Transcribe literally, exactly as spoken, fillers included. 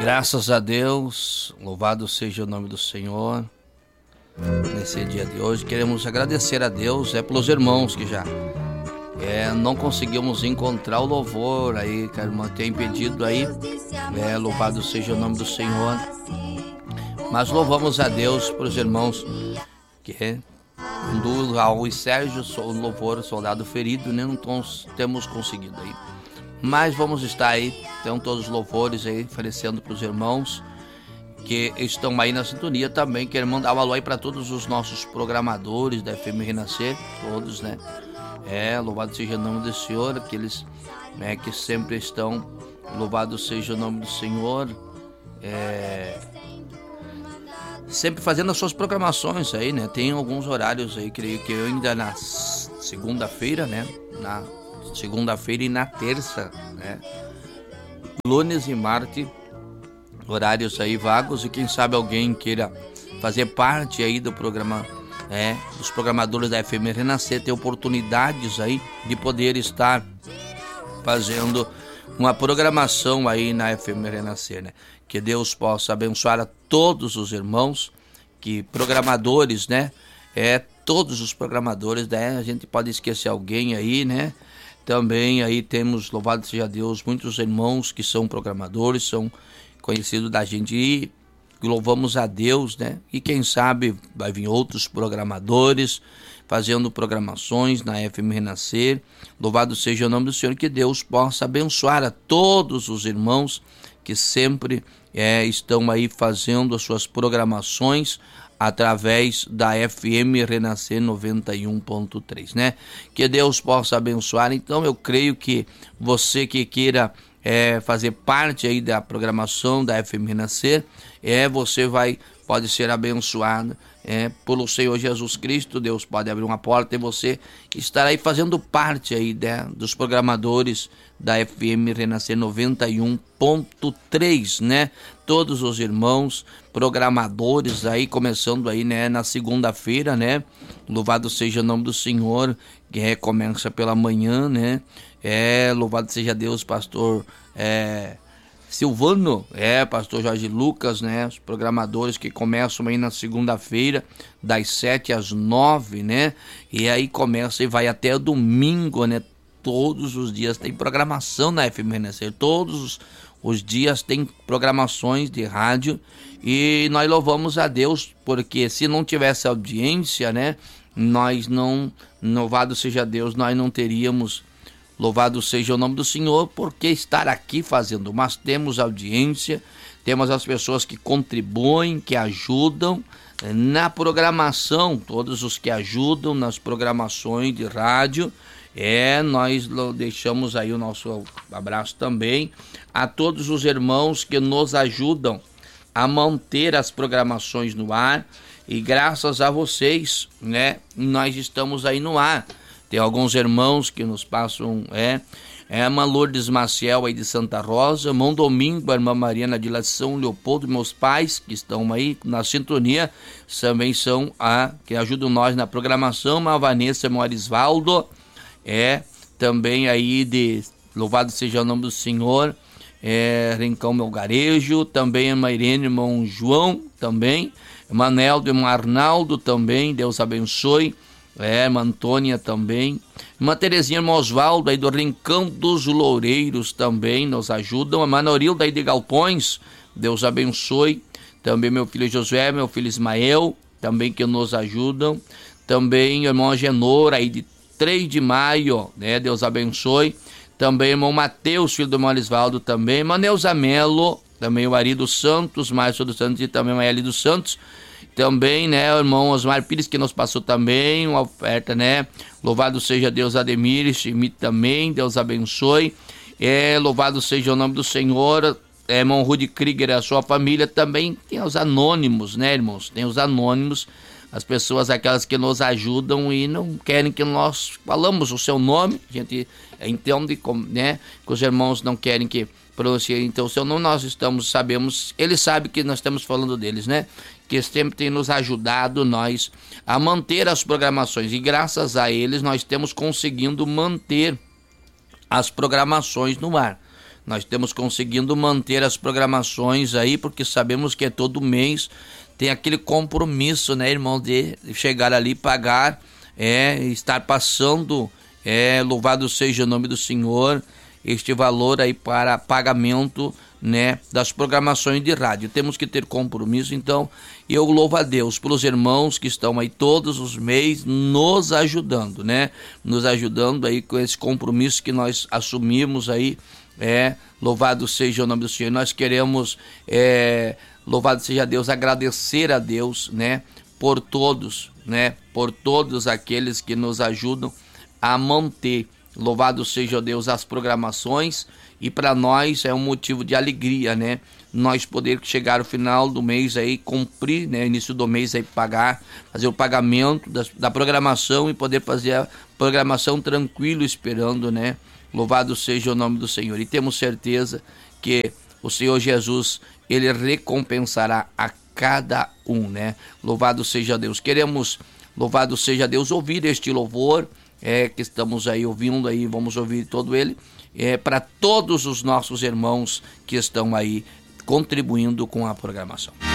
Graças a Deus, louvado seja o nome do Senhor. Nesse dia de hoje queremos agradecer a Deus é pelos irmãos que já é, não conseguimos encontrar o louvor aí, que a irmã tem pedido aí, é, louvado seja o nome do Senhor. Mas louvamos a Deus pelos irmãos que é, do Raul e Sérgio, o louvor soldado ferido, né? Não tons, temos conseguido aí. Mas vamos estar aí, então todos os louvores aí, oferecendo para os irmãos que estão aí na sintonia também. Quero mandar um alô aí para todos os nossos programadores da F M Renascer, todos, né? É, louvado seja o nome do Senhor, aqueles, né, que sempre estão, louvado seja o nome do Senhor, é, sempre fazendo as suas programações aí, né? Tem alguns horários aí, creio que eu ainda na segunda-feira, né? Na segunda-feira e na terça, né? Lunes e martes, horários aí vagos, e quem sabe alguém queira fazer parte aí do programa, é, dos programadores da F M Renascer, ter oportunidades aí de poder estar fazendo uma programação aí na F M Renascer, né? Que Deus possa abençoar a todos os irmãos, que programadores, né? É, todos os programadores, né? A gente pode esquecer alguém aí, né? Também aí temos, louvado seja Deus, muitos irmãos que são programadores, são conhecidos da gente, e louvamos a Deus, né? E quem sabe vai vir outros programadores fazendo programações na F M Renascer. Louvado seja o nome do Senhor, que Deus possa abençoar a todos os irmãos que sempre é, estão aí fazendo as suas programações através da F M Renascer noventa e um ponto três, né? Que Deus possa abençoar. Então eu creio que você que queira é, fazer parte aí da programação da F M Renascer, é, você vai, pode ser abençoado é, pelo Senhor Jesus Cristo. Deus pode abrir uma porta e você estará aí fazendo parte aí, né, dos programadores da F M Renascer noventa e um ponto três, né? Todos os irmãos programadores aí, começando aí, né, na segunda-feira, né? Louvado seja o nome do Senhor, que é, começa pela manhã, né? É, louvado seja Deus, pastor é, Silvano, é, pastor Jorge Lucas, né? Os programadores que começam aí na segunda-feira, das sete às nove, né? E aí começa e vai até domingo, né? Todos os dias tem programação na F M Renascer, todos os, os dias tem programações de rádio, e nós louvamos a Deus, porque se não tivesse audiência, né? Nós não, louvado seja Deus, nós não teríamos, louvado seja o nome do Senhor, porque estar aqui fazendo, mas temos audiência, temos as pessoas que contribuem, que ajudam na programação, todos os que ajudam nas programações de rádio. É, nós deixamos aí o nosso abraço também a todos os irmãos que nos ajudam a manter as programações no ar, e graças a vocês, né, nós estamos aí no ar. Tem alguns irmãos que nos passam, é, é a irmã Lourdes Maciel aí de Santa Rosa, irmão Domingo, a irmã Mariana de lá de São Leopoldo, meus pais que estão aí na sintonia, também são a que ajudam nós na programação, a Vanessa, irmão Arisvaldo, é, também aí de, louvado seja o nome do Senhor, é, Rincão Melgarejo, também a irmã Irene, irmão João, também, irmã Neldo, irmão Arnaldo também, Deus abençoe, é, irmã Antônia também, irmã Terezinha, irmão Osvaldo aí do Rincão dos Loureiros também nos ajudam, a irmã Norilda aí de Galpões, Deus abençoe, também meu filho Josué, meu filho Ismael, também que nos ajudam, também o irmão Agenor aí de três de maio, né? Deus abençoe. Também irmão Mateus, filho do irmão Arisvaldo também. Irmã Neuza Melo, também o Ari dos Santos, Márcio dos Santos e também a Eli dos Santos. Também, né, o irmão Osmar Pires, que nos passou também uma oferta, né? Louvado seja Deus, Ademir, Schmidt também, Deus abençoe. É, louvado seja o nome do Senhor. É, irmão Rudy Krieger e a sua família. Também tem os anônimos, né, irmãos? Tem os anônimos. As pessoas, aquelas que nos ajudam e não querem que nós falamos o seu nome, a gente entende, né, que os irmãos não querem que pronunciem então o seu nome, nós estamos, sabemos, eles sabem que nós estamos falando deles, né, que sempre tem nos ajudado nós a manter as programações, e graças a eles nós temos conseguindo manter as programações no ar. Nós temos conseguindo manter as programações aí, porque sabemos que é todo mês tem aquele compromisso, né, irmão, de chegar ali, pagar, é, estar passando, é, louvado seja o nome do Senhor, este valor aí para pagamento, né, das programações de rádio. Temos que ter compromisso, então eu louvo a Deus pelos irmãos que estão aí todos os meses nos ajudando, né, nos ajudando aí com esse compromisso que nós assumimos aí, é, louvado seja o nome do Senhor. Nós queremos, é, louvado seja Deus, agradecer a Deus, né, por todos, né, por todos aqueles que nos ajudam a manter, louvado seja Deus, as programações, e para nós é um motivo de alegria, né, nós poder chegar ao final do mês aí, cumprir, né, início do mês aí, pagar, fazer o pagamento da, da programação e poder fazer a programação tranquilo, esperando, né, louvado seja o nome do Senhor. E temos certeza que o Senhor Jesus, ele recompensará a cada um, né, louvado seja Deus. Queremos, louvado seja Deus, ouvir este louvor, é, que estamos aí ouvindo aí, vamos ouvir todo ele, é, para todos os nossos irmãos que estão aí contribuindo com a programação.